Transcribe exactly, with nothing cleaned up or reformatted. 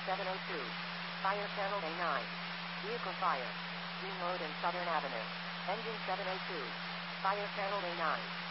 seven oh two. Fire channel A nine. Vehicle fire. Green Road and Southern Avenue. Engine seven oh two. Fire channel A nine.